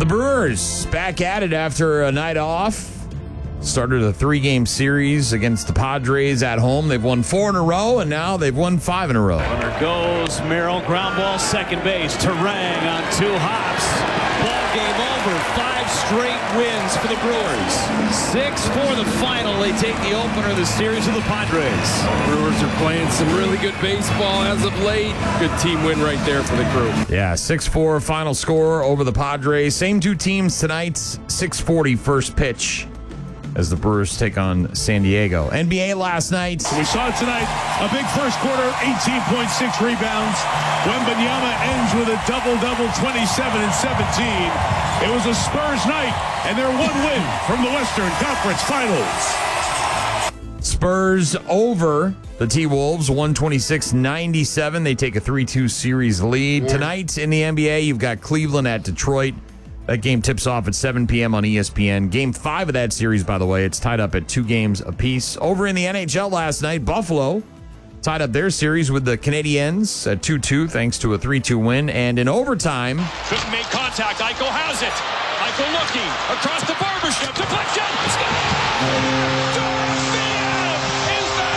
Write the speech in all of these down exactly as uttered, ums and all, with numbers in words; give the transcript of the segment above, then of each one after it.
The Brewers back at it after a night off. Started a three-game series against the Padres at home. They've won four in a row, and now they've won five in a row. Runner goes, Merrill, ground ball, second base. Turang on two hops. Ball game over. Five straight wins for the Brewers. Six for the final. They take the opener of the series of the Padres. Brewers are playing some really good baseball as of late. Good team win right there for the crew. Yeah, six four final score over the Padres. Same two teams tonight, six forty first pitch as the Brewers take on San Diego. N B A last night. We saw it tonight. A big first quarter, eighteen point six rebounds. Wembanyama ends with a double-double, twenty-seven and seventeen. It was a Spurs night, and they're one win from the Western Conference Finals. Spurs over the T-Wolves, one twenty-six ninety-seven. They take a three two series lead. Yeah. Tonight in the N B A, you've got Cleveland at Detroit. That game tips off at seven p.m. on E S P N. Game five of that series, by the way, it's tied up at two games apiece. Over in the N H L last night, Buffalo tied up their series with the Canadiens at two two thanks to a three two win. And in overtime... Couldn't make contact. Eichel has it. Eichel looking across the barbershop. Deflection. Score! is the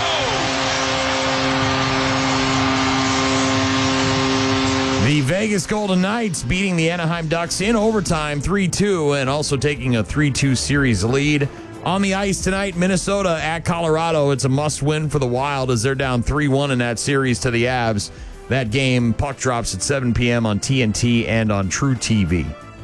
hero! The Vegas Golden Knights beating the Anaheim Ducks in overtime three two and also taking a three two series lead. On the ice tonight, Minnesota at Colorado. It's a must-win for the Wild as they're down three one in that series to the Avs. That game, puck drops at seven p.m. on T N T and on True T V.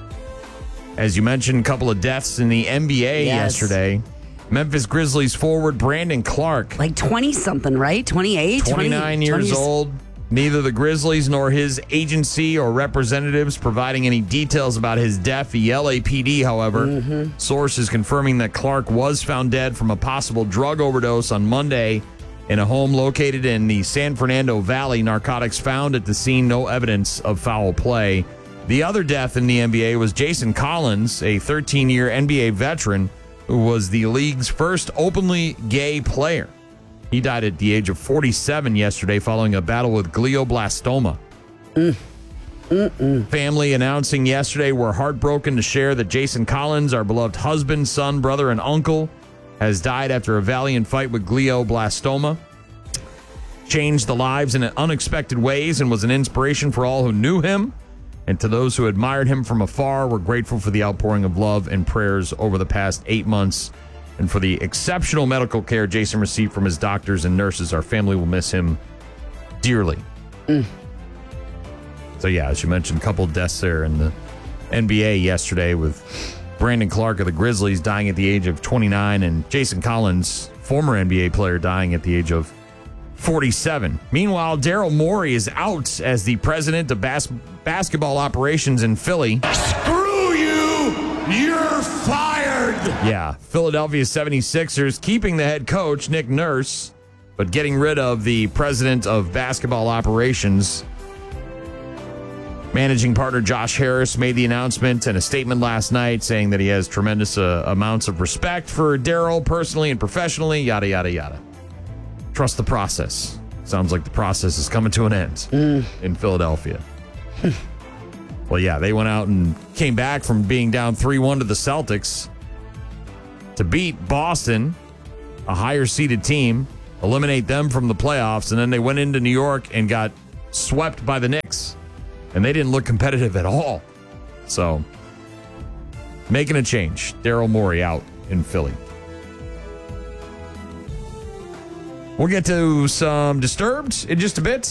As you mentioned, a couple of deaths in the N B A yes. yesterday. Memphis Grizzlies forward Brandon Clark. Like twenty-something, right? twenty-eight? twenty-nine twenty, years twenty old. Neither the Grizzlies nor his agency or representatives providing any details about his death. The L A P D, however, mm-hmm. sources confirming that Clark was found dead from a possible drug overdose on Monday in a home located in the San Fernando Valley. Narcotics found at the scene, no evidence of foul play. The other death in the N B A was Jason Collins, a thirteen-year N B A veteran who was the league's first openly gay player. He died at the age of forty-seven yesterday following a battle with glioblastoma. Mm. Mm-mm. Family announcing yesterday we're heartbroken to share that Jason Collins, our beloved husband, son, brother, and uncle, has died after a valiant fight with glioblastoma. Changed the lives in unexpected ways and was an inspiration for all who knew him. And to those who admired him from afar, we're grateful for the outpouring of love and prayers over the past eight months. And for the exceptional medical care Jason received from his doctors and nurses. Our family will miss him dearly. Mm. So, yeah, as you mentioned, a couple of deaths there in the N B A yesterday with Brandon Clark of the Grizzlies dying at the age of twenty-nine and Jason Collins, former N B A player, dying at the age of forty-seven. Meanwhile, Daryl Morey is out as the president of bas- basketball operations in Philly. Screw you! You're fired! Yeah, Philadelphia seventy-sixers keeping the head coach, Nick Nurse, but getting rid of the president of basketball operations. Managing partner Josh Harris made the announcement in a statement last night saying that he has tremendous uh, amounts of respect for Daryl personally and professionally, yada, yada, yada. Trust the process. Sounds like the process is coming to an end mm. in Philadelphia. Well, yeah, they went out and came back from being down three one to the Celtics to beat Boston, a higher-seeded team, eliminate them from the playoffs, and then they went into New York and got swept by the Knicks. And they didn't look competitive at all. So, making a change. Daryl Morey out in Philly. We'll get to some Disturbed in just a bit.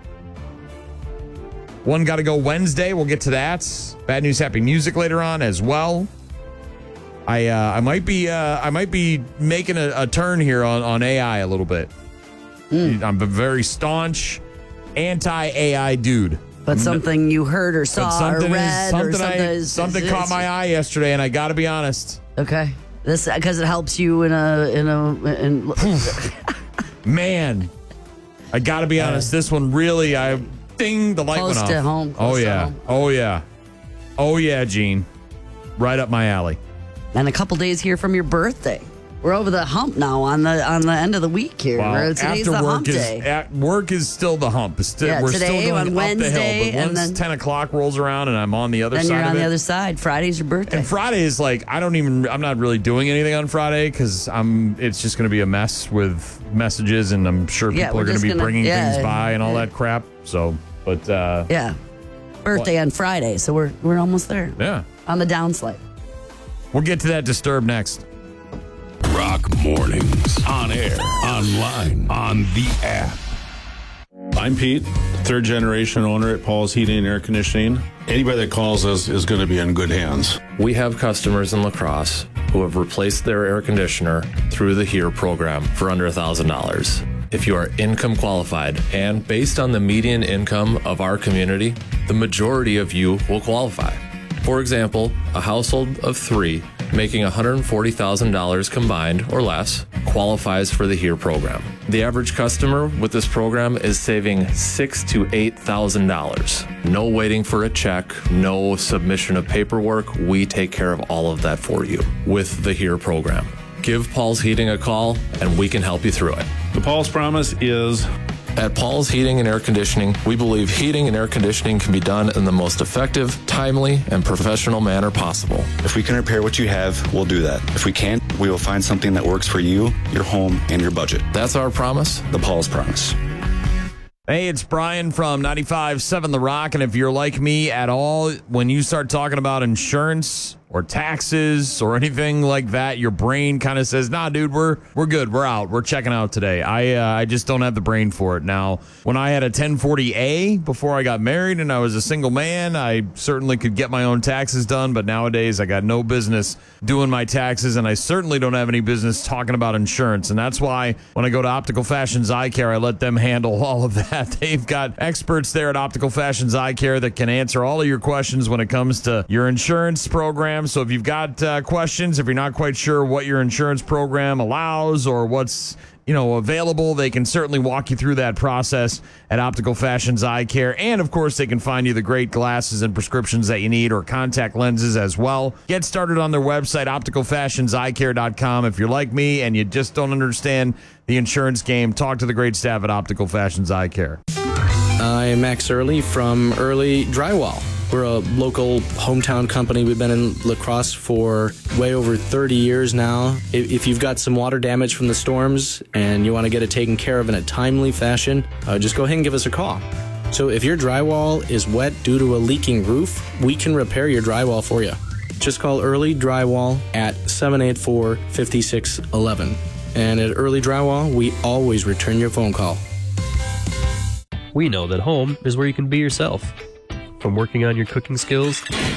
One Gotta Go Wednesday. We'll get to that. Bad News, Happy Music later on as well. I uh, I might be uh, I might be making a, a turn here on, on A I a little bit. Mm. I'm a very staunch anti-A I dude. But something you heard or saw or read is, something or something I, is, something is, caught my eye yesterday, and I got to be honest. Okay, this because it helps you in a in a in. Man, I got to be honest. This one really, I ding the light close went off. To home. Oh yeah, home. oh yeah, oh yeah, Gene, right up my alley. And a couple days here from your birthday. We're over the hump now on the on the end of the week here. Well, Where today's after the work hump is day. at work is still the hump. It's still, Yeah, we're today still going on up Wednesday, the hill. But and once then- ten o'clock rolls around and I'm on the other Then side you're of on it, the other side. Friday's your birthday. and Friday is like I don't even I'm not really doing anything on Friday because I'm it's just going to be a mess with messages and I'm sure Yeah, people we're are going to just be gonna- bringing yeah, things by and all yeah. that crap. So, but uh, yeah, birthday on Friday, so we're we're almost there. yeah, On the downslide. we'll get to that Disturb next. Rock Mornings. On air, online, on the app. I'm Pete, third generation owner at Paul's Heating and Air Conditioning. Anybody that calls us is going to be in good hands. We have customers in La Crosse who have replaced their air conditioner through the HERE program for under one thousand dollars. If you are income qualified and based on the median income of our community, the majority of you will qualify. For example, a household of three making one hundred forty thousand dollars combined or less qualifies for the HERE program. The average customer with this program is saving six thousand to eight thousand dollars. No waiting for a check, no submission of paperwork. We take care of all of that for you with the HERE program. Give Paul's Heating a call and we can help you through it. The Paul's promise is At Paul's Heating and Air Conditioning, we believe heating and air conditioning can be done in the most effective, timely, and professional manner possible. If we can repair what you have, we'll do that. If we can't, we will find something that works for you, your home, and your budget. That's our promise. The Paul's Promise. Hey, it's Brian from ninety-five point seven The Rock, and if you're like me at all, when you start talking about insurance or taxes or anything like that, your brain kind of says, nah, dude, we're we're good. We're out. We're checking out today. I uh, I just don't have the brain for it. Now, when I had a ten forty A before I got married and I was a single man, I certainly could get my own taxes done, but nowadays I got no business doing my taxes, and I certainly don't have any business talking about insurance, and that's why when I go to Optical Fashions Eye Care, I let them handle all of that. They've got experts there at Optical Fashions Eye Care that can answer all of your questions when it comes to your insurance program. So if you've got uh, questions, if you're not quite sure what your insurance program allows or what's you know available, they can certainly walk you through that process at Optical Fashions Eye Care. And of course, they can find you the great glasses and prescriptions that you need, or contact lenses as well. Get started on their website, optical fashions eye care dot com. If you're like me and you just don't understand the insurance game, talk to the great staff at Optical Fashions Eye Care. I'm Max Early from Early Drywall. We're a local hometown company. We've been in La Crosse for way over thirty years now. If you've got some water damage from the storms and you want to get it taken care of in a timely fashion, uh, just go ahead and give us a call. So if your drywall is wet due to a leaking roof, we can repair your drywall for you. Just call Early Drywall at seven eight four, five six one one. And at Early Drywall, we always return your phone call. We know that home is where you can be yourself. From working on your cooking skills,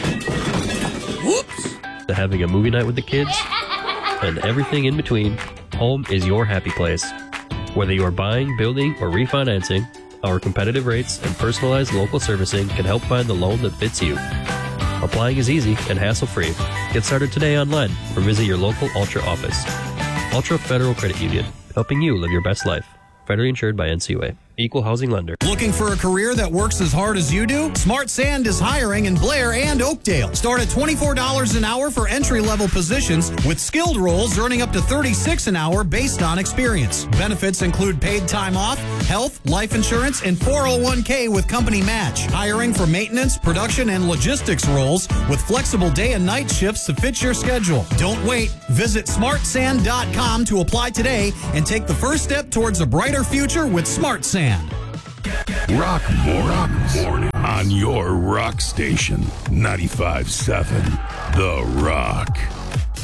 whoops, to having a movie night with the kids, and everything in between, home is your happy place. Whether you are buying, building, or refinancing, our competitive rates and personalized local servicing can help find the loan that fits you. Applying is easy and hassle-free. Get started today online or visit your local Ultra office. Ultra Federal Credit Union, helping you live your best life. Federally insured by N C U A. Equal housing lender. Looking for a career that works as hard as you do? Smart Sand is hiring in Blair and Oakdale. Start at twenty-four dollars an hour for entry-level positions, with skilled roles earning up to thirty-six dollars an hour based on experience. Benefits include paid time off, health, life insurance, and four oh one k with company match. Hiring for maintenance, production, and logistics roles with flexible day and night shifts to fit your schedule. Don't wait. Visit smart sand dot com to apply today and take the first step towards a brighter future with Smart Sand. Rock Mornings on your rock station, ninety-five point seven The Rock.